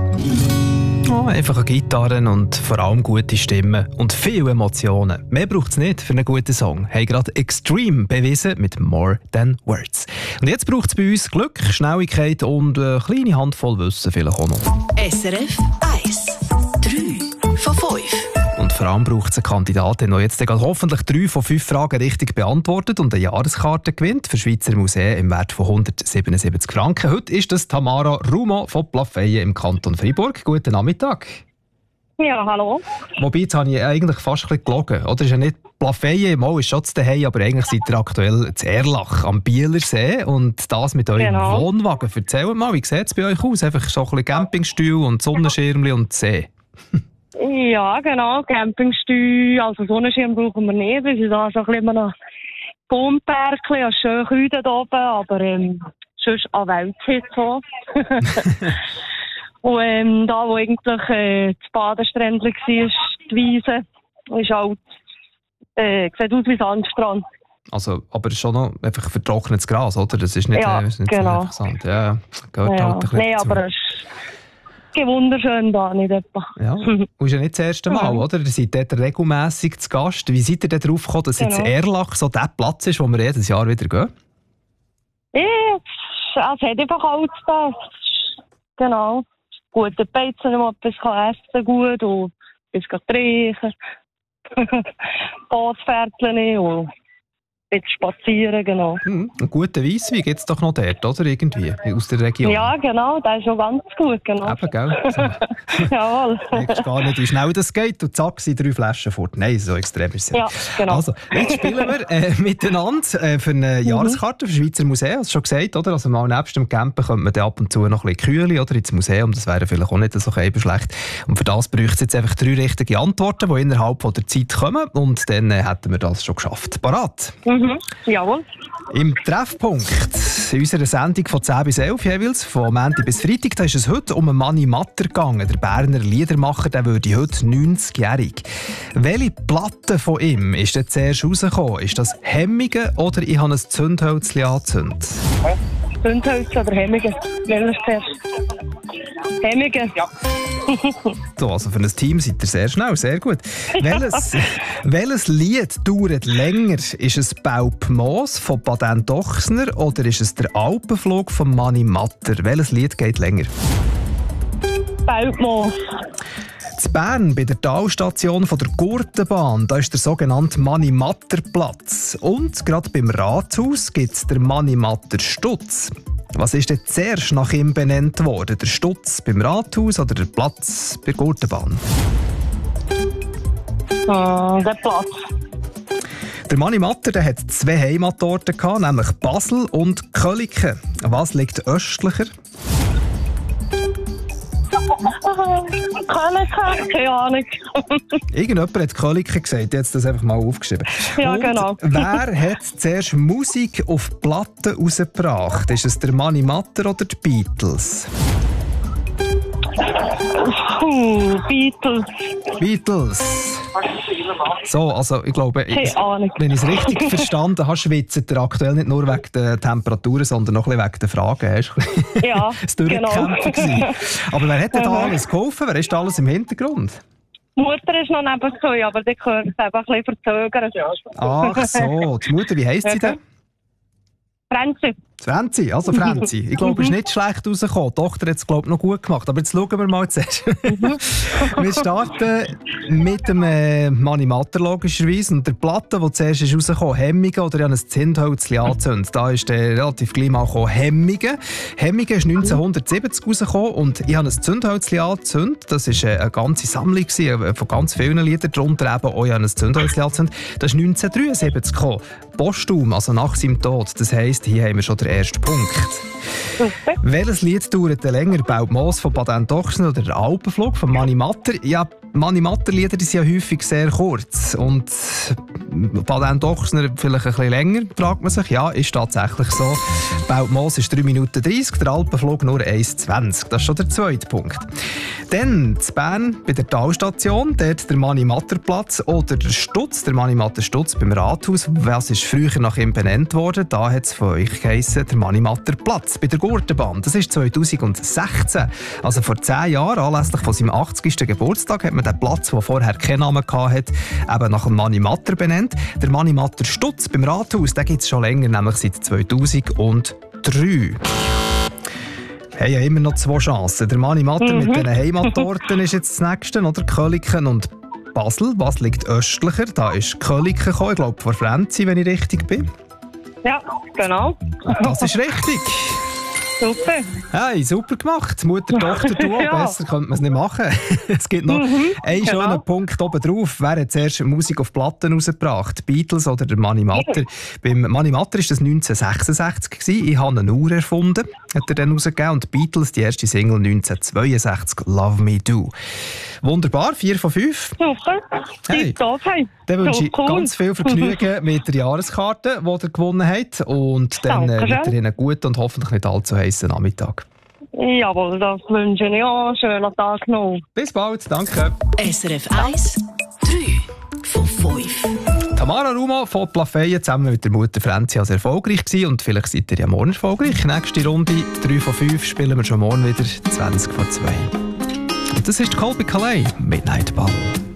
Oh, einfache Gitarren und vor allem gute Stimmen und viele Emotionen. Mehr braucht es nicht für einen guten Song. Haben gerade Extreme bewiesen mit More Than Words. Und jetzt braucht es bei uns Glück, Schnelligkeit und eine kleine Handvoll Wissen vielleicht auch noch. SRF 1. 3 von 5. Und vor allem braucht es einen Kandidaten, der jetzt hoffentlich 3 von 5 Fragen richtig beantwortet und eine Jahreskarte gewinnt für Schweizer Museen im Wert von 177 Franken. Heute ist das Tamara Rumo von Plafeyen im Kanton Freiburg. Guten Nachmittag. Ja, hallo. Wobei, jetzt habe ich eigentlich fast ein bisschen gelogen. Oder ist ja nicht Plafeyen, mal ist schon zu Hause, aber eigentlich seid ihr aktuell zu Erlach am Bielersee und das mit eurem Wohnwagen. Erzählt mal, wie sieht es bei euch aus? Einfach so ein bisschen Campingstuhl und Sonnenschirmchen und See. Ja, genau, Campingstuhl, also Sonnenschirm brauchen wir nicht. Wir sind da so ein bisschen noch Baumbergchen, ja, schön Küden da oben, aber sonst an Weltzeit so. Und da, wo eigentlich das Badesträndchen war, die Wiese, ist halt, sieht aus wie Sandstrand. Also, aber schon noch einfach vertrocknetes Gras, oder? Das ist nicht, ja, ist nicht genau. so Sand. Ja, gehört ja. halt ein bisschen Nein, dazu. aber es ist wunderschön da, nicht etwa. Ja, und ist ja nicht das erste Mal, oder? Ihr seid dort regelmässig zu Gast. Wie seid ihr denn drauf gekommen, dass jetzt Erlach so der Platz ist, wo wir jedes Jahr wieder gehen? Ja, es hat einfach alles da. Genau. Gute Beizen, wo man etwas essen gut und etwas trinken. Bootsfährtchen und ein bisschen spazieren, genau. Einen guten Weisswein gibt es doch noch dort, oder? Irgendwie, aus der Region. Ja, genau, das ist schon ganz gut, genau. Eben, gell? So. Jawohl. Du merkst gar nicht, wie schnell das geht und zack, sind 3 Flaschen fort. Nein, so extrem ist es ja. Genau. Also, jetzt spielen wir miteinander für eine Jahreskarte für Schweizer Museen. Hast du schon gesagt, oder? Also mal nebst dem Campen könnte man dann ab und zu noch ein bisschen Kühle oder ins Museum. Das wäre vielleicht auch nicht so schlecht. Und für das bräuchte es jetzt einfach 3 richtige Antworten, die innerhalb der Zeit kommen. Und dann hätten wir das schon geschafft. Parat? Jawohl. Im Treffpunkt in unserer Sendung von 10 bis 11 jeweils, von Montag bis Freitag, da ist es heute um einen Manni Matter gegangen. Der Berner Liedermacher, der würde heute 90-jährig. Welche Platte von ihm ist denn zuerst rausgekommen? Ist das Hemmige oder ich habe ein Zündhölzchen angezündet? Zündhölzchen oder Hemmige? Welches zuerst? Hemmige. Ja. So, also für ein Team seid ihr sehr schnell, sehr gut. Welches Lied dauert länger? Ist es Baupmoos von Baden Dochsner oder ist es der Alpenflug von Manni Matter? Welches Lied geht länger? Baupmoos. In Bern, bei der Talstation der Gurtenbahn, da ist der sogenannte Manni Matter Platz. Und gerade beim Rathaus gibt es den Manni Matter Stutz. Was ist denn zuerst nach ihm benannt worden? Der Stutz beim Rathaus oder der Platz bei der Gurtenbahn? Der Platz. Der Manni Matter, der hat 2 Heimatorte gehabt, nämlich Basel und Köliken. Was liegt östlicher? Keine Ahnung. Irgendjemand hat Köliken gesagt, jetzt das einfach mal aufgeschrieben. Ja, und genau. Wer hat zuerst Musik auf Platten rausgebracht? Ist es der Manni Matter oder die Beatles? Beatles. Beatles. So, also ich glaube, wenn ich es richtig verstanden habe, schwitzt er aktuell nicht nur wegen der Temperaturen, sondern noch ein bisschen wegen der Fragen. Ja, es Durchkämpfen gewesen. Aber wer hat denn da alles geholfen? Wer ist da alles im Hintergrund? Die Mutter ist noch nebenzu, aber die können es einfach ein bisschen verzögern. Ach so, die Mutter, wie heisst sie denn? Franzi. Franzi, also Franzi. Ich glaube, es ist nicht schlecht rausgekommen. Die Tochter hat es, glaube ich, noch gut gemacht. Aber jetzt schauen wir mal zuerst. Wir starten mit dem Manni Matter logischerweise. Und der Platte, die zuerst ist rausgekommen, Hemmige oder ein Zündhölzchen angezündet. Da ist relativ gleich mal gekommen, Hemmige. Hemmige ist 1970 rausgekommen und ich habe ein Zündhölzchen angezündet. Das war eine ganze Sammlung von ganz vielen Liedern. Darunter eben auch ein Zündhölzchen angezündet. Das ist 1973 gekommen. Posthum, also nach seinem Tod. Das heisst, hier haben wir schon den ersten Punkt. Welches Lied dauert länger? Baupmoos von Baden Dochsner oder der Alpenflug von Manni Matter? Ja, Mani-Matter-Lieder sind ja häufig sehr kurz. Und bei den Dochsner vielleicht ein bisschen länger, fragt man sich. Ja, ist tatsächlich so. Beltmoos ist 3 Minuten 30, der Alpenflug nur 1,20. Das ist schon der zweite Punkt. Dann in Bern bei der Talstation, dort der Mani-Matter-Platz oder der Stutz, der Mani-Matter-Stutz beim Rathaus. Was ist früher nach ihm benannt worden? Da hat es von euch geheissen, der Mani-Matter-Platz bei der Gurtenbahn. Das ist 2016. Also vor 10 Jahren, anlässlich von seinem 80. Geburtstag, hat man den Platz, der vorher keinen Namen hatte, eben nach dem Mani-Matter benannt. Der Mani-Matter-Stutz beim Rathaus, den gibt es schon länger, nämlich seit 2003. Haben ja immer noch 2 Chancen. Der Mani-Matter mit den Heimatorten ist jetzt das nächste, oder? Köliken und Basel. Was liegt östlicher? Da ist Köliken gekommen, ich glaube vor Frenzy, wenn ich richtig bin. Ja, genau. Das ist richtig. Super. Hey, super gemacht. Mutter, Tochter, du. Ja. Besser könnte man es nicht machen. Es gibt noch einen schönen Punkt oben drauf. Wer hat zuerst Musik auf Platten rausgebracht? Die Beatles oder der Mani-Matter? Beim Mani-Matter war das 1966 gewesen. Ich habe eine Uhr erfunden, hat er dann rausgegeben. Und die Beatles, die erste Single 1962, Love Me Do. Wunderbar, 4 von 5. Super. Hey. Hey. Dann wünsche ich Cool. ganz viel Vergnügen mit der Jahreskarte, die ihr gewonnen habt. Und dann Dankeschön. weiterhin einen guten und hoffentlich nicht allzu heißen Nachmittag. Jawohl, das wünsche ich auch. Schönen Tag noch. Bis bald, danke. SRF 1, 3 von 5. Tamara Ruma von Plafeyen zusammen mit der Mutter Franzi als erfolgreich gewesen. Und vielleicht seid ihr ja morgen erfolgreich. Nächste Runde, 3 von 5, spielen wir schon morgen wieder 20 von 2. Und das ist Colby Calais, Midnight Ball.